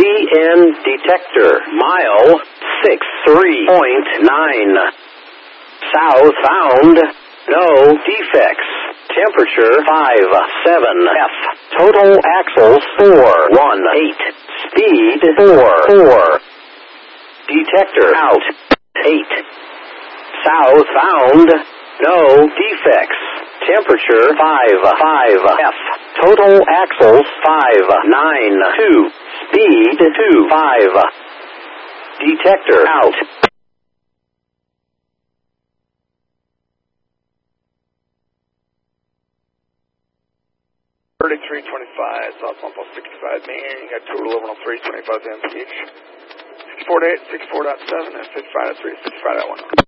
DN detector, mile 63.9. South found, no defects. Temperature 57F. Total axles 418. Speed 44. Detector out 8. South found, no defects. Temperature 55F. Total axles 592. Speed 25. Detector out. 3325, South 165 Main, you got total 103, 25 mph. 648, 64.7, and 55.3, 65.10.